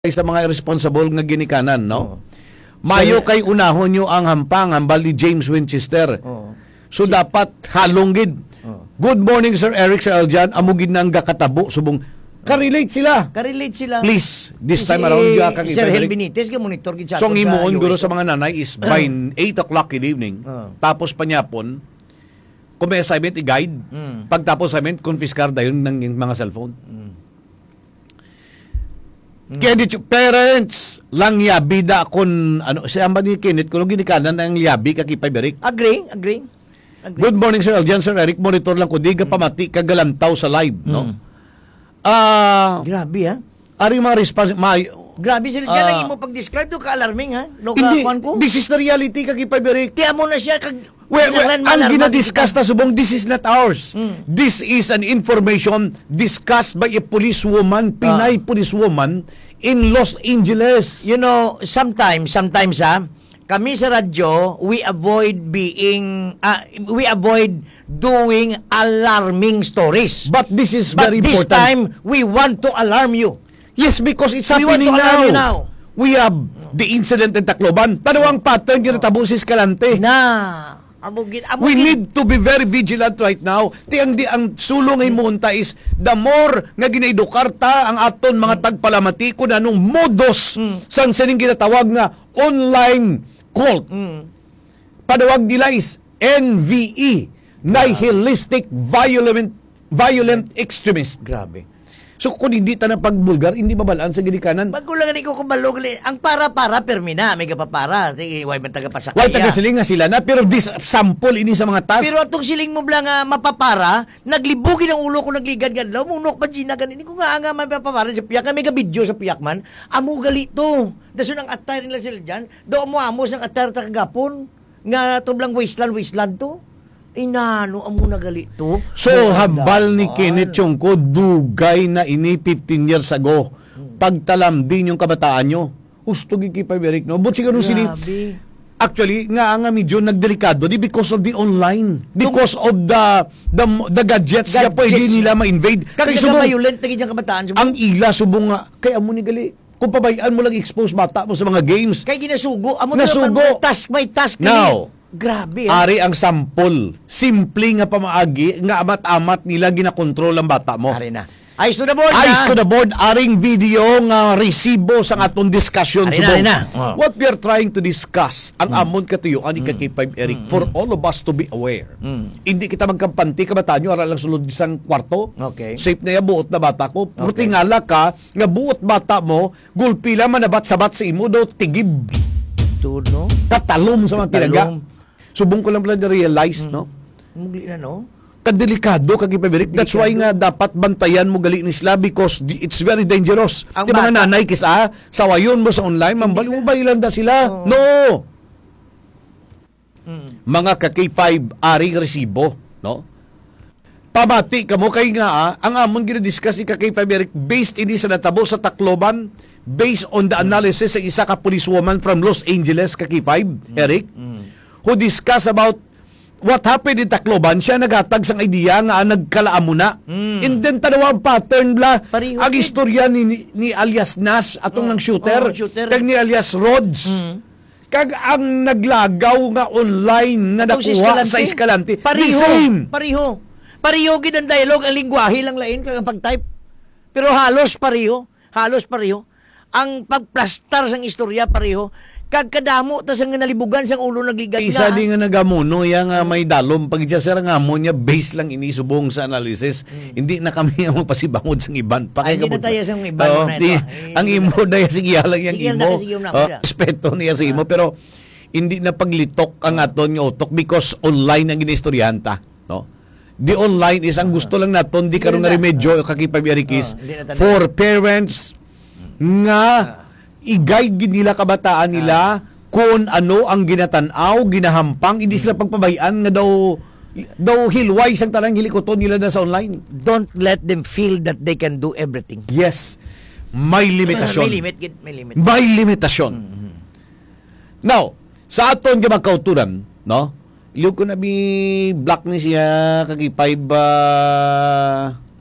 sa mga irresponsible nga ginikanan, no? Oo. Mayo kay unahon nyo ang hampang, hambal ni James Winchester. Oo. So dapat halong gid. Oo. Good morning, Sir Eric, Sir Aljan. Amugid na ang gakatabo, subong. Karelate sila. Ka-relate sila. Please, this time around, ya kang Sir Hel Eric. Benitez, monitor gid So, ang himuon guro sa mga nanay is by 8 o'clock in the evening. Tapos panyapon, kung may assignment, i-guide. Pagtapos assignment, confiscar dayon ng mga cellphone. Kaya dito, parents, lang yabi da kung, ano, siya ba ni Kenneth, kung ginikanan ng yabi kakipay berik. Agree. Good morning, Sir Aljan, Sir Eric, monitor lang ko, di ka pamati, kagalantaw sa live, no? Grabe ha. Ari mga response, Grabe sila dyan ang imo pag-describe do ka-alarming ha. hindi, Kuan ko. this is the reality, kakipay berik. Tiya mo na siya kag Ang ginadiscuss na subong, this is not ours. This is an information discussed by a policewoman, Pinay policewoman in Los Angeles. You know, sometimes kami sa radyo, we avoid doing alarming stories. But this is But very this important. time, we want to alarm you. Yes, because it's We want happening to alarm you now. now. We have the incident in Tacloban. Tanawang pattern ginatabo si Escalante. We need to be very vigilant right now. Ang sulong ay munta is the more nga ginaidukarta ang aton mga tagpalamati kung anong modus sang sining ginatawag nga online cult. Padawag nila is NVE, nihilistic violent extremist. Grabe. So kung hindi ta na pagbulgar, hindi mabalaan sa ginikanan. Magkulangan ko kumbalo ang para permina, may kapapara. Way man tagapasakaya. Why taga-siling nga sila na, pero this sample ini sa mga task. Pero atong siling mo blang mapapara, naglibugin ang ulo ko nagligad ganlaw, munok pa gina ganin. Ko nga mapapara sa piyak, may ka-video sa piyak man. Amo galito. Daso nang attire nila sila dyan. Do mo amos ng attire ta kagapon. Nga to blang wasteland to. Inano amo na galito. So, hambal ni Kenneth Chongko, dugay na ini 15 years ago. Pagtalam din yung kabataan nyo. Gusto gikipay berik, no? But siguro sili, actually, nga medyo nagdelikado di because of the online. Because of the gadgets na pwede nila ma-invade. Kaya violent na ganyang kabataan. Ang ila, subong nga, kaya mo ni gali, kung pabayaan mo lang expose bata mo sa mga games. Kaya ginasugo. Amo nasugo. May task. Now, grabe. Ari ang sampol. Simple nga pamaagi, nga amat-amat nila ginakontrol ang bata mo. Ari na. Ayos to the board. Ayos to the board. Aring video nga resibo sa atong discussion. Ari na. What we are trying to discuss, ang amon katuyo, ani ka K5 Eric, for all of us to be aware. Hindi kita magkampanti, kabataan nyo, aral lang sulod isang kwarto. Okay. Safe na ya, buot na bata ko. Okay. Tingala ka, nga buot bata mo, gulpila manabat-sabat sa imo daw, tigib. Tuno. Tatalom sa mga tinaga. Subong ko lang pala na-realize, no? Mugli na, no? Kadelikado kagipabirik. That's why nga dapat bantayan mo gali ni sila because it's very dangerous. Di mga nanay kisa, sawayon mo sa online, mambali mo ba ilanda sila? No! Mga ka-K5 aring resibo, no? Pamati ka mo kay nga ang amon ginadiscuss ni ka-K5 Eric based ini sa natabo sa Tacloban based on the analysis sa isa ka policewoman from Los Angeles, ka-K5 Eric, who discuss about what happened in Tacloban. Siya naghatag sang idea nga nagkalaan mo na. And then tanawang pattern bla ang istorya ni alias Nash atong ng shooter, kag ni alias Rhodes. Kag ang naglagaw nga online nga nakuha sa Escalante. Pareho gid ang dialogue, ang lingwahe lang lain kag ang pag-type. Pero halos pareho. Ang pagplastar sang istorya pareho. Kag kadamo ta sang nalibugan sang ulo nagligad nga. Isa di nga nagamuno yang may dalom pag siya sir nga mo niya base lang inisubong sa analysis. Hindi na kami ang magpasibangod sang iban. Hindi na tayo sang iban na ito. Ang imo daya sige lang yang imo. Respeto niya sa imo pero hindi na paglitok ang aton nga utok because online ang ginistoryahan ta, no? The online is ang gusto lang naton di karon nga remedyo kakipabirikis for parents nga i-guide gid nila kabataan nila kung ano ang ginatanaw, ginahampang, hindi sila pagpabayaan nga daw hilway sang talang hilikoton nila na sa online. Don't let them feel that they can do everything. Yes. May limitasyon. May limitasyon. Now, sa aton nga magkauturan, no? Iliw ko na block ni siya kagipay ba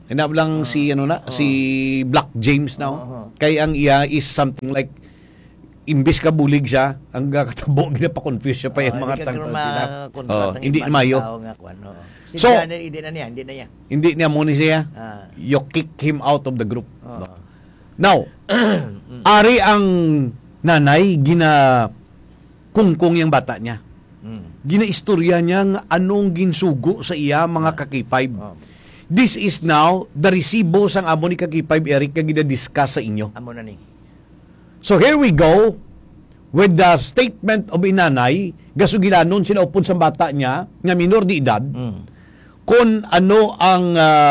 Inab lang si si Black James now. Kay ang iya is something like imbis ka bulig siya, ang katabo gina-confuse siya pa yung mga hindi mayo. So, So, hindi na niya. hindi niya muna siya. You kick him out of the group. No? Now, ari ang nanay kungkong yung bata niya. Ginaistorya niya nga anong ginsugo sa iya mga kakipay. This is now the resibo sang amo ni kakipay Eric nga gina-discuss sa inyo. Amo na ni. So here we go with the statement of inanay gasugilanon sinaupod sa bata niya nga minor de edad kung ano ang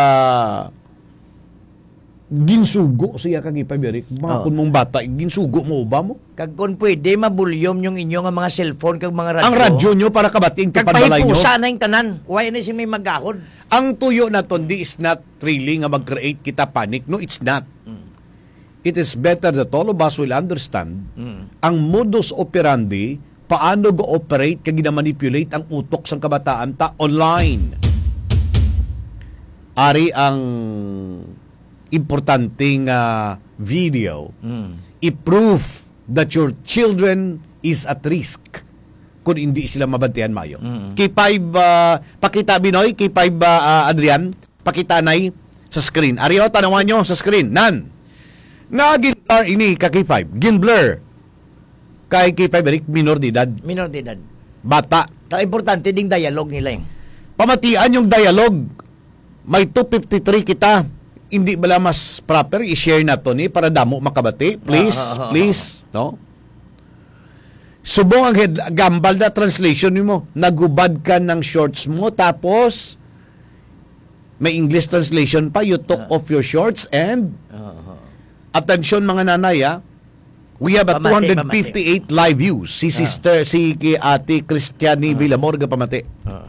ginsugo siya kakipay Eric. Mga kung mong bata ginsugo mo ba mo? Kag kung pwede mabulyom yung inyo nga mga cellphone kag mga radyo. Ang radyo nyo para kabating kag kapadalay nyo. pahipusa na yung tanan. Why na si may magahod? Ang tuyo na tondi is not really nga mag-create kita panic. No, it's not. It is better that all of us will understand ang modus operandi paano go-operate kag gina-manipulate ang utok sang kabataan ta online. Ari ang importanteng video. I-prove that your children is at risk kung hindi sila mabantayan mayo. K5 pakita Binoy, K5 Adrian, pakita nay sa screen. Ariyo tanawan nyo sa screen. Nan. Nga gin-blur ini ka K5. Gin-blur. Kay K5 Eric, minor de edad. Minor de edad. Bata. Ta importante ding dialogue nila yung. Pamatian yung dialogue. May 253 kita. Hindi bala mas proper i-share na to ni para damo makabati. Please, please, no? Subong ang gambal na translation mo. Nagubad ka ng shorts mo tapos may English translation pa. You took off your shorts and attention mga nanay we have a 258 live views. Si sister, si ate Cristiani Villamorga pamati.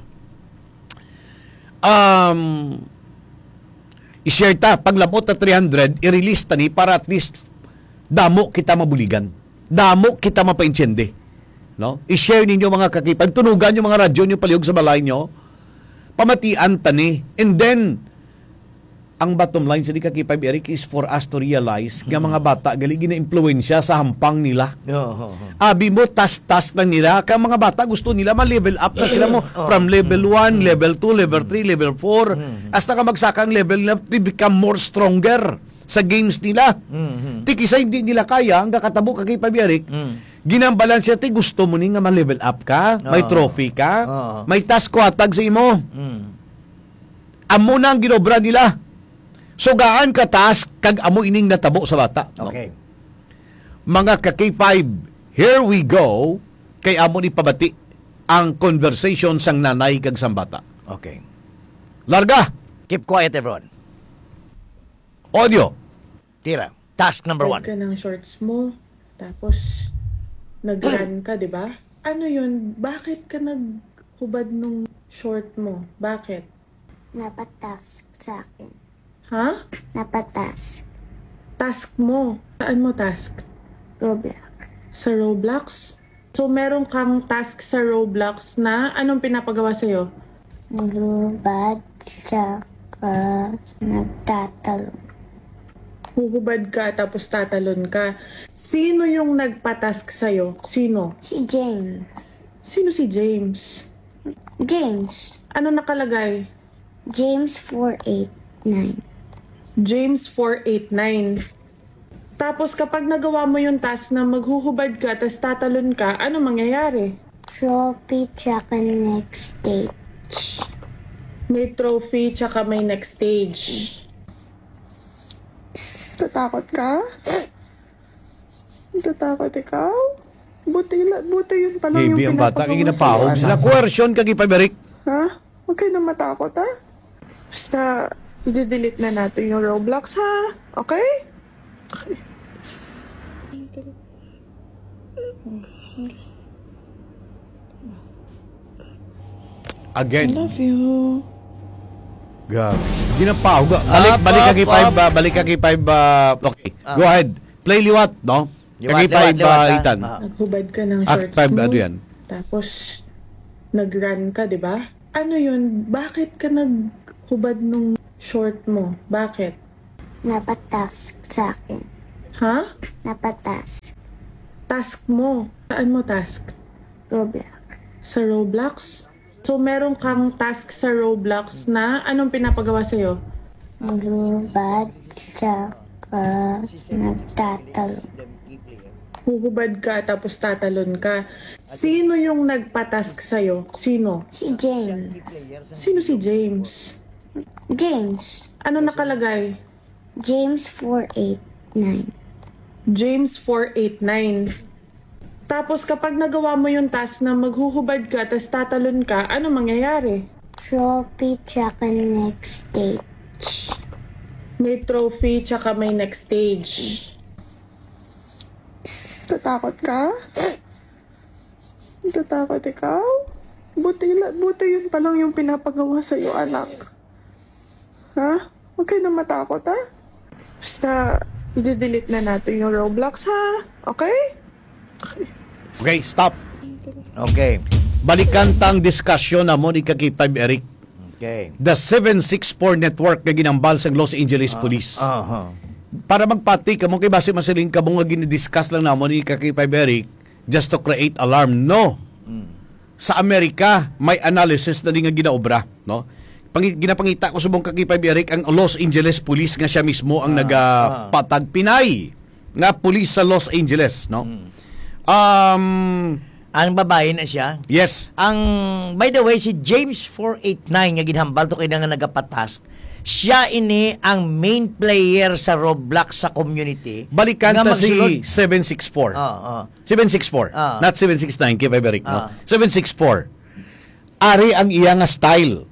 I-share ta, paglabot na 300, i-release ta ni para at least damo kita mabuligan. Damo kita mapainsyende. No? I-share ninyo mga kakipag. Tunugan yung mga radyo nyo palihog sa balay nyo. Pamatian ta ni. And then, ang bottom line sa di kakipag, Eric, is for us to realize nga mga bata gali gina-impluwensya sa hampang nila. Abi mo, tas-tas lang nila. Kaya mga bata gusto nila ma-level up na sila mo from level 1, level 2, level 3, level 4. Hasta ka magsakang level na to become more stronger sa games nila. Tikisa hindi nila kaya, ang kakatabo kakipag, Eric, ginambalan siya, gusto mo ni nga ma-level up ka, may trophy ka, may task kwatag sa imo. Amo na ang ginobra nila. So gaan ka task kag amo ining natabo sa bata. No? Okay. Mga ka-K5, here we go kay amo ni pabati ang conversation sang nanay kag sang bata. Okay. Larga. Keep quiet everyone. Audio. Tira. Task number 1. Ka ng shorts mo, tapos nag-run ka, di ba? Ano yun? Bakit ka naghubad nung short mo? Bakit? Napatas sa akin. Ha? Napatas. Task mo. Saan mo task? Roblox. Sa Roblox? So, meron kang task sa Roblox na anong pinapagawa sa'yo? Naglubad siya ka nagtatalon. Huhubad ka tapos tatalon ka. Sino yung nagpa-task sa'yo? Sino? Si James. Sino si James? James. Ano nakalagay? James 489. James 489. Tapos kapag nagawa mo yung task na maghuhubad ka tapos tatalon ka, ano mangyayari? Trophy tsaka next stage. May trophy tsaka may next stage. Tatakot ka? Tatakot ikaw? Buti yun pa lang Heavy yung ang bata. Kaya ginapahog pinapagawa sa'yo, sila. anak. Coercion kag Eric. Ha? Huwag kayo na matakot, ha? Basta, i-delete na natin yung Roblox, ha? Okay? Okay. I Again. love you. Gab. Ginapahog. Balik kag balik kag 5 okay. Go ahead. Play liwat, no? Kag 5 itan. Naghubad ka ng Act shorts 5 mo. Adrian. Tapos, nag-run ka, di ba? Ano yun? Bakit ka naghubad nung short mo. Bakit? Napatask sa akin. Ha? Napatask. Task mo. Saan mo task? Roblox. Sa Roblox? So, meron kang task sa Roblox na anong pinapagawa sa'yo? Maghubad siya ka nagtatalo. Huhubad ka tapos tatalon ka. Sino yung nagpatask sa'yo? Sino? Si James. Sino si James? James. Ano nakalagay? James 489. James 489. Tapos kapag nagawa mo yung task na maghuhubad ka tapos tatalon ka, ano mangyayari? Trophy tsaka next stage. May trophy tsaka may next stage. Tatakot ka? Tatakot ikaw? Buti yun pa lang yung pinapagawa sa'yo, anak. Ha? Huwag ka na matakot, ha? Basta, i-delete na natin yung Roblox, ha? Okay? Okay, stop. Okay. Balikan tang diskusyon na mo ni Kaki 5 Eric. Okay. The 764 network na ginambal sa Los Angeles Police. Para magpati ka mo kay base masiling ka mo nga gini-discuss lang namo ni Kaki 5 Eric just to create alarm. No. Sa Amerika may analysis na di nga ginaobra, no? Ginapangita ko subong Kaki 5 Eric ang Los Angeles Police nga siya mismo ang nagapatag Pinay nga police sa Los Angeles, no? Ang babae na siya. Yes. By the way, si James 489 nga ginhambal to kay nga nagapatas. Siya ini ang main player sa Roblox sa community. Balikan nga ta si magsulod. 764. 764. Ah. Not 769 kay Beberick, no? Ah. 764. Ari ang iya nga style.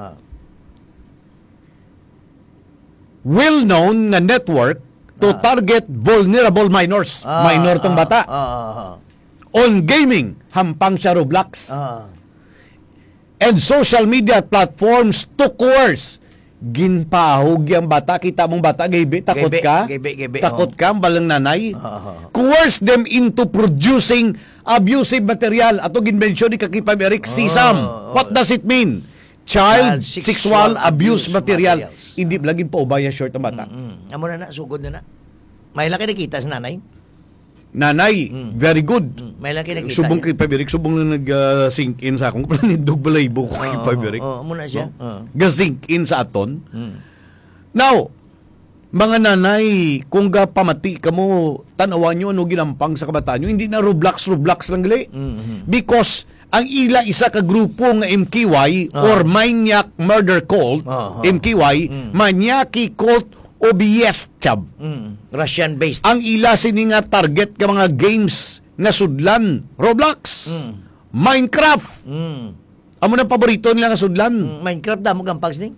Well-known na network to target vulnerable minors. Minor tong bata. On gaming, hampang siya Roblox. And social media platforms to coerce. Ginpahog yung bata. Kita mong bata, gaybe, takot ka? Gaybe, Takot ka, balang nanay? Coerce them into producing abusive material. Ato ginbensyon ni Kakipam Eric, sisam. What does it mean? Child sexual abuse material. Hindi laging pa ubaya short ang bata. Amo na sugod na. May laki nakita sa nanay. Nanay, very good. May laki nakita. Subong kay Pabirik, subong na nag-sink in sa akong planindog balaybo ko kay Pabirik. Muna siya. Ga-sink in sa aton. Now, mga nanay, kung pamati ka mo, tanawan nyo ano ginampang sa kabataan nyo, hindi na Roblox lang gali. Because ang ila isa ka grupo nga MKY or Maniac Murder Cult, MKY, Maniaci Cult OBS chab. Russian-based. Ang ila sini nga target ka mga games nga sudlan, Roblox, Minecraft. Amo na paborito nila nga sudlan. Minecraft damo gampang sing.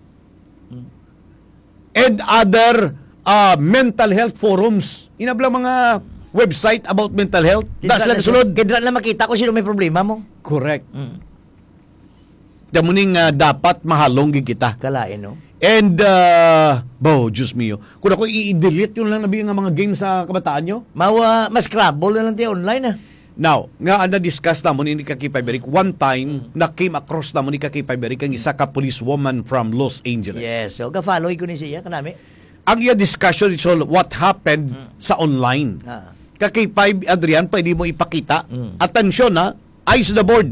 And other mental health forums. Inablang mga website about mental health. Das lang sulod. Kaya na makita ko sino may problema mo. Correct. Damuning dapat mahalong gid kita. Kalain, no? And, Diyos mio, kung ako i-delete yun lang nabi nga mga games sa kabataan nyo. Mas Scrabble na lang tayo online, Now, nga na-discuss na mo ni Kaki Piberic, one time, na came across na mo ni Kaki Piberic ang isa ka policewoman from Los Angeles. Yes, so ka-follow ko ni siya, kanami. Ang iya discussion is all what happened sa online. Kaki Pib, Adrian, pwede mo ipakita. Atensyon eyes the board.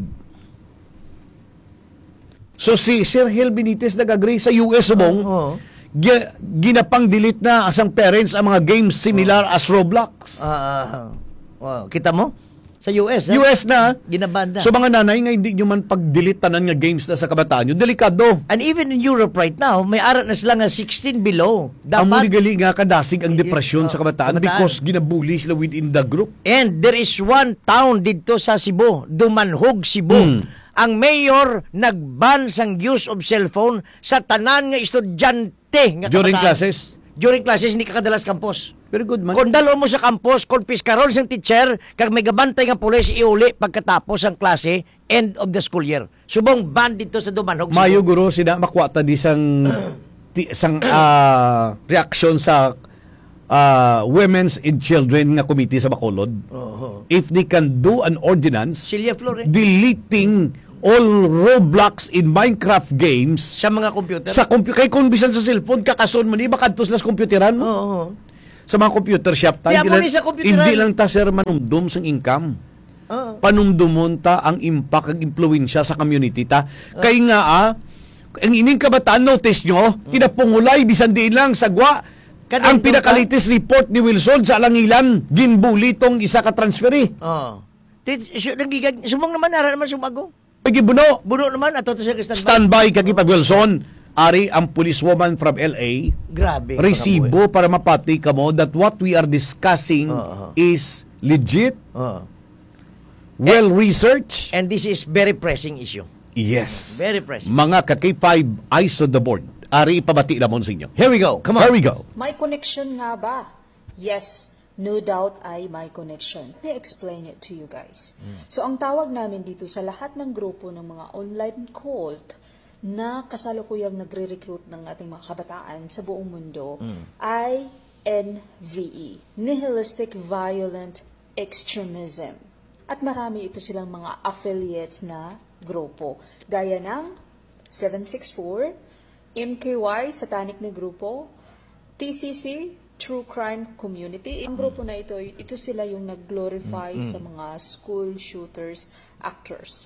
So si Sir Hel Benitez nag-agree sa US subong ginapang delete na asang parents ang mga games similar as Roblox. Kita mo? Sa US, US na. Ginabanda. So mga nanay nga hindi nyo man pag-delete tanan nga games na sa kabataan nyo, delikado. And even in Europe right now, may arat na sila nga 16 below. Ang gali nga kadasig ang depresyon sa kabataan because ginabuli sila within the group. And there is one town dito sa Cebu, Dumanhog, Cebu. Ang mayor nagban sang use of cellphone sa tanan nga estudyante nga During kabataan. classes. During classes hindi ka kadalas campus. Very good man. Kung dalo mo sa campus, kung piskaron sang teacher, kag may gabantay nga pulis iuli pagkatapos ang klase, end of the school year. Subong ban dito sa Dumanhog. Mayo guro sila makwata di sang reaction sa Women's and Children nga committee sa Bacolod. If they can do an ordinance Silya Flore. deleting all Roblox in Minecraft games Sa mga computer. sa kay kung bisan sa cellphone kakason mo ni bakadtos las computeran mo. Oo. Sa mga computer shop ta Kaya mo ni sa computeran. hindi lang ta sir manumdum sang income. Oo. Panumdumon ta ang impact ag impluwensya sa community ta. Kay nga ang ining kabataan notice nyo, tinapungulay bisan diin lang sagwa. Kadang Ang pinaka-latest report ni Wilson sa Alangilan, ginbuli tong isa ka transferi. Oo. Nagligad. Sumong naman, ara naman sumago. Pagi buno, Buno naman, ato to siya standby. standby kagi pa Wilson. Ari ang policewoman from LA, Grabe. resibo para mapati kamo that what we are discussing is legit, Oo. well-researched. And this is very pressing issue. Yes. Very pressing. Mga ka-K5 eyes on the board. Ari ipabati lamon sa inyo. Here we go. Come on. Here we go. May connection nga ba? Yes, no doubt ay may connection. Let me explain it to you guys. So ang tawag namin dito sa lahat ng grupo ng mga online cult na kasalukuyang nagre-recruit ng ating mga kabataan sa buong mundo ay NVE, Nihilistic Violent Extremism. At marami ito silang mga affiliates na grupo. Gaya ng 764, MKY, Satanic na grupo, TCC, True Crime Community. Ang grupo na ito sila yung nag-glorify sa mga school shooters, actors.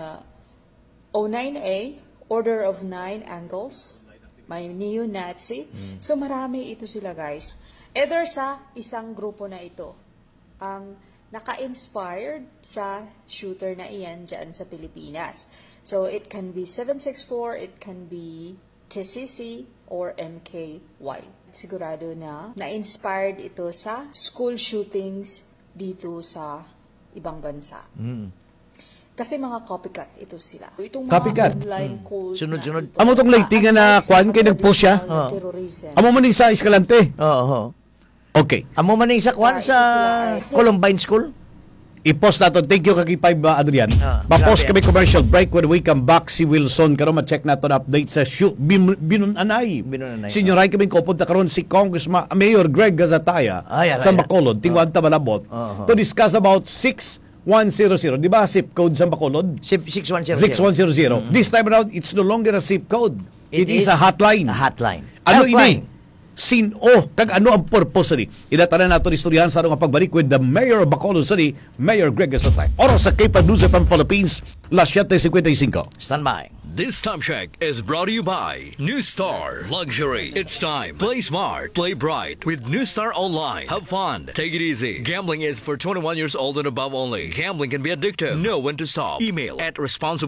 09A, Order of Nine Angles, may neo-Nazi. So marami ito sila guys. Either sa isang grupo na ito, ang naka-inspired sa shooter na iyan dyan sa Pilipinas. So it can be 764, it can be TCC or MKY. Sigurado na na-inspired ito sa school shootings dito sa ibang bansa. Kasi mga copycat ito sila. Itong mga Copycat? online cult Sunod-sunod. na ito, Amo tong lighting na kwan kay nag-post siya. terrorism. Amo man ni sa Escalante. Oo. Okay. Amo man yung sa kwan sa Columbine School. I-post nato. Thank you kaki 5 Adrian. Pa-post grabe. kami commercial break when we come back si Wilson karon ma-check nato na update sa Binunanay. Binunanay, Sinyoray kami ko punta karon si Congressman Mayor Greg Gazataya Ay, sa Bacolod, Tingwad ta Malabot to discuss about 6100. Di ba zip code sa Bacolod? 6100. 6100. This time around it's no longer a zip code. It is a hotline. A hotline. Ano Helpline. ini? Sino kag ano ang purpose ni? Ilatanan nato istoryahan sa nga pagbalik with the Mayor of Bacolod City, Mayor Greg Gazatay. Oras sa K-Pad News from Philippines, las 7:55. Stand by. This time check is brought to you by New Star Luxury. It's time. Play smart, play bright with New Star Online. Have fun. Take it easy. Gambling is for 21 years old and above only. Gambling can be addictive. Know when to stop. Email at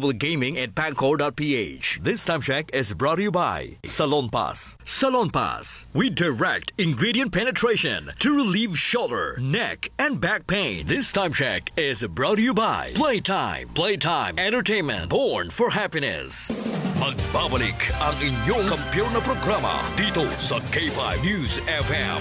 responsiblegaming@pagcor.ph. This time check is brought to you by Salon Pass. Salon Pass. We direct ingredient penetration to relieve shoulder, neck, and back pain. This time check is brought to you by Playtime. Playtime Entertainment. Born for happiness. Magbabalik ang inyong kampiyon na programa dito sa K5 News FM.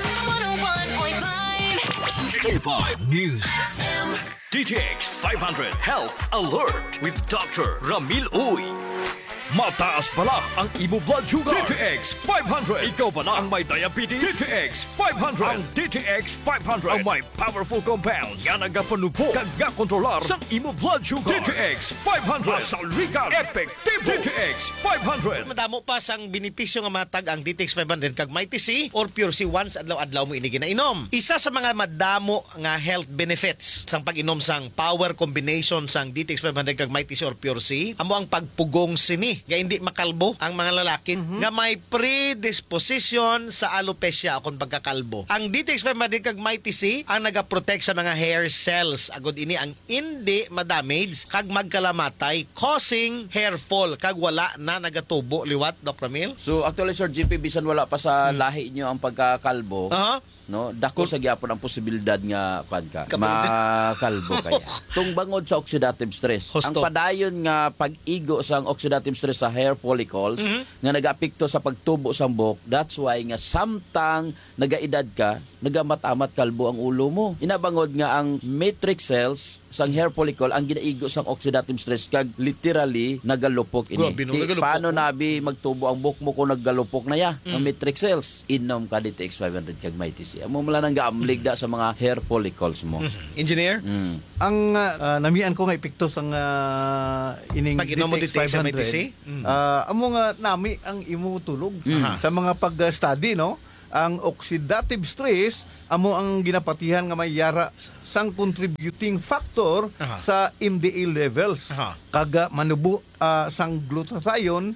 101.5 K5 News FM. DTX 500 Health Alert with Dr. Ramil Uy. Mataas pala ang imo blood sugar. DTX 500. Ikaw pala ang may diabetes. DTX 500. Ang DTX 500 ang may powerful compounds nga nagapanupo kag kontrolar sa imo blood sugar. DTX 500. Masaligan. Epektibo. DTX 500. Madamo pa sang benepisyo nga matag ang DTX 500 kag Mighty C or Pure C once adlaw-adlaw mo ini ginainom. Isa sa mga madamo nga health benefits sang pag-inom sang power combination sang DTX 500 kag Mighty C or Pure C amo ang pagpugong sini nga hindi makalbo ang mga lalaki nga may predisposition sa alopecia akong pagkakalbo. Ang DTX 500 kag Mighty C ang nagaprotect sa mga hair cells agud ini ang hindi madamage kag magkalamatay causing hair fall kag wala na nagatubo liwat Doc Ramil. So actually Sir JP bisan wala pa sa lahi nyo ang pagkakalbo, no, dako sa gyapon ang posibilidad nga makalbo kaya. Tung bangod sa oxidative stress. Hosto. Ang padayon nga pag-igo sa oxidative stress sa hair follicles nga nag-apekto sa pagtubo sa buhok, that's why nga samtang nagaedad ka, nagamat-amat kalbo ang ulo mo. Inabangod nga ang matrix cells sang hair follicle ang ginaigo sang oxidative stress kag literally nagalupok ini. Grabe, no, nagalupok. Paano nabi magtubo ang buhok mo kung naggalupok na ya ang matrix cells? Inom ka DTX 500 kag Mighty C. C. Amo mala nang gaamlig da sa mga hair follicles mo. Engineer? Ang namian ko nga epekto sang ining Pag-inom mo DTX DTX sa 500. MITC? Amo nga nami ang imo tulog sa mga pag-study, no? Ang oxidative stress amo ang ginapatihan nga may yara sang contributing factor sa MDA levels. Kaga manubo sang glutathione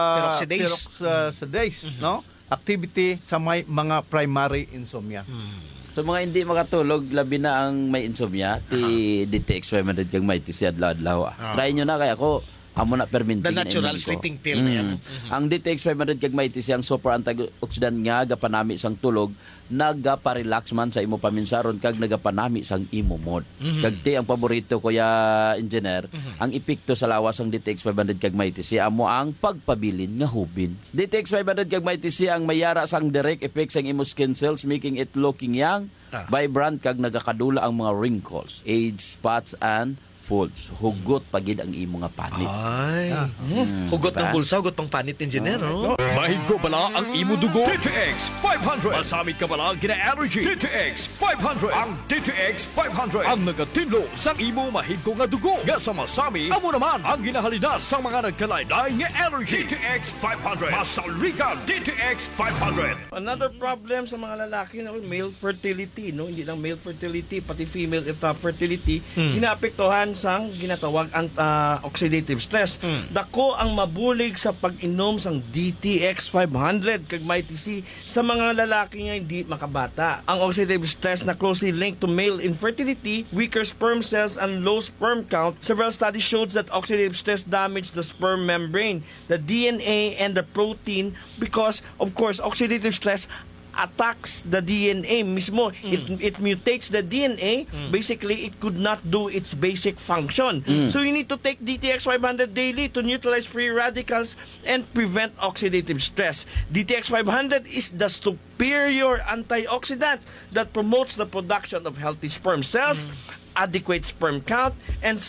peroxidase, no? Activity sa may mga primary insomnia. So mga hindi makatulog, labi na ang may insomnia, ti DTX 500 kag may si adlaw-adlaw. Try nyo na kaya ko amo na perminting. The natural sleeping pill na yan. Ang DTX 500 kag may siyang super antioxidant nga gapanami sang tulog, nagapa-relax man sa imo paminsaron kag nagapanami sang imo mood. Kag ti ang paborito ko ya engineer, ang epekto sa lawas sang DTX 500 kag may amo ang pagpabilin nga hubin. DTX 500 kag may ang mayara sang direct effect sang imo skin cells, making it looking young, vibrant kag nagakadula ang mga wrinkles, age, spots and folds. Hugot pagid ang imo nga panit. Ay. Hugot ng bulsa, hugot pang panit, engineer, no? Mahigo bala ang imo dugo. DTX 500. Masamit ka bala gina-allergy. DTX 500. Ang DTX 500 ang nagatinlo sa imo mahigo nga dugo. Nga sa masami, amo naman ang ginahalina sa mga nagkalaylay nga allergy. DTX 500. Masaligan DTX 500. Another problem sa mga lalaki, no, male fertility, no? Hindi lang male fertility, pati female fertility, inaapektuhan sang ginatawag ang oxidative stress. Dako ang mabulig sa pag-inom sang DTX 500 kag may TC sa mga lalaki nga hindi makabata. Ang oxidative stress na closely linked to male infertility, weaker sperm cells and low sperm count. Several studies showed that oxidative stress damaged the sperm membrane, the DNA and the protein because of course oxidative stress attacks the DNA mismo. It mutates the DNA. Basically, it could not do its basic function. So you need to take DTX 500 daily to neutralize free radicals and prevent oxidative stress. DTX 500 is the superior antioxidant that promotes the production of healthy sperm cells, adequate sperm count, and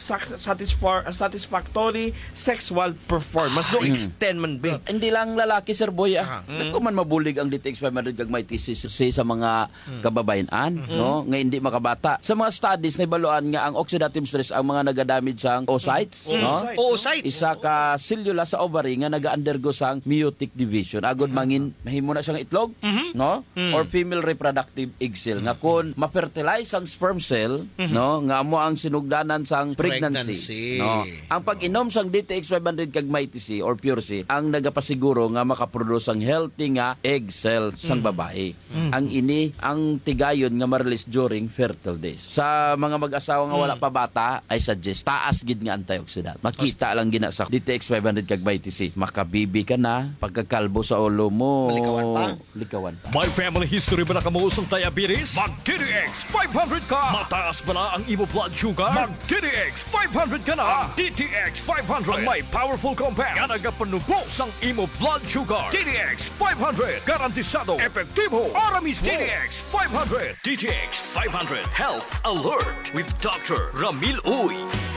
satisfactory sexual performance. No extend man ba? Hindi lang lalaki, Sir Boy. Dako man mabulig ang DTX 500 kag may TCC sa mga kababayan, no? Nga hindi makabata. Sa mga studies na ibaluan nga ang oxidative stress ang mga nagadamage sang oocytes, no? Oocytes. Isa ka cellula sa ovary nga naga-undergo sang meiotic division. Agod mangin mahimo na siyang itlog, no? Or female reproductive egg cell nga kun ma-fertilize ang sperm cell, no? Nga amo ang sinugdanan sang pregnancy. No? Ang pag-inom sang DTX 500 kag may TC or Pure C ang nagapasiguro nga makaproduce ang healthy nga egg cell sang babae. Ang ini ang tigayon nga ma-release during fertile days. Sa mga mag-asawa nga wala pa bata, I suggest taas gid nga antioxidant. Makita lang gina sa DTX 500 kag may TC. Makabibi ka na, pagkakalbo sa ulo mo. Likawan pa. May family history ba na kamuusong diabetes? Mag DTX 500 ka! Mataas bala ang imo blood sugar? Mag DTX 500 ka na! Ang DTX 500 ang may powerful compounds nga nagapanubo sang imo blood sugar. DTX 500 garantisado, epektibo, para mismo. DTX 500. DTX 500 Health Alert with Dr. Ramil Uy.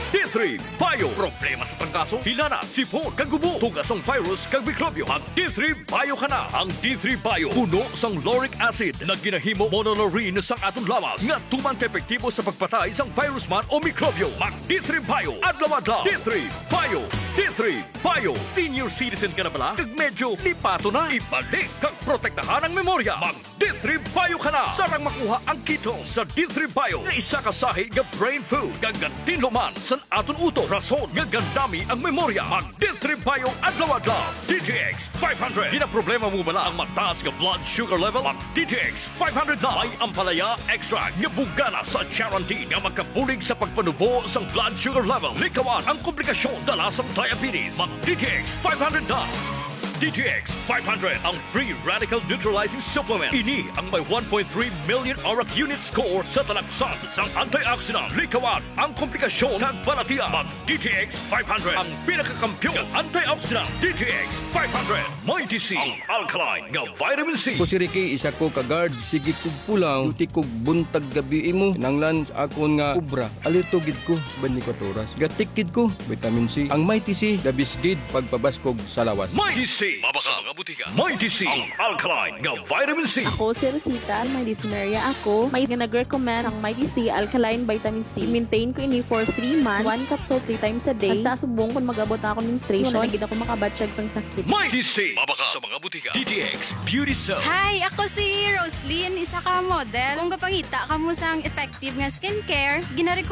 D3 Bio. Problema sa pagkaso, hilana, sipon, kagubo, tugas ang virus, kag mikrobyo. Mag D3 Bio ka na. Ang D3 Bio, puno sang lauric acid na ginahimo monolaurin sang atong lawas nga tuman ka-epektibo sa pagpatay sang virus man o mikrobyo. Mag D3 Bio. Adlaw-adlaw. D3 Bio. D3 Bio. Senior citizen ka na bala? Kag medyo lipato na. Ibalik kag protektahan ang memorya. Mag D3 Bio ka na. Sarang makuha ang keto sa D3 Bio. Nga isa ka sahi nga brain food. Kag gatinlo man sa aton uto. Rason nga gandami ang memorya. Mag D3 Bio adlaw-adlaw. DTX 500. Di na problema mo bala ang mataas nga blood sugar level? Mag DTX 500 na. May ampalaya extra nga bugana sa guarantee nga magkabulig sa pagpanubo sang blood sugar level. Likawan ang komplikasyon dala sa diabetes. Mag DTX 500 na. DTX 500 ang free radical neutralizing supplement. Ini ang may 1.3 million ORAC unit score sa talaksan sang antioxidant. Likawan ang komplikasyon kag balatian. Mag DTX 500 ang pinakakampiyon ng antioxidant. DTX 500 may TC ang alkaline nga vitamin C. Ko si Ricky, isa ko ka-guard. Sige kog pulang, uti kog buntag gabi imo. Nanglan sa akon nga ubra. Alerto gid ko sa 24 oras. Gatik gid ko, vitamin C. Ang may TC, dabis gid pagpabaskog sa lawas. May TC mabaka sa mga butika. Mighty C, ang alkaline nga vitamin C. Ako si Rosita, may dysmenorrhea ako. May nag-recommend ang Mighty C Alkaline Vitamin C. Maintain ko ini for 3 months. 1 capsule 3 times a day. Basta subong kung mag-abot ako menstruation, nagigit ako makabatsyag sang sakit. Mighty C, mabaka sa mga butika. DTX Beauty Soap. Hi, ako si Roslyn, isa ka model. Kung kapangita ka mo sang effective nga skincare,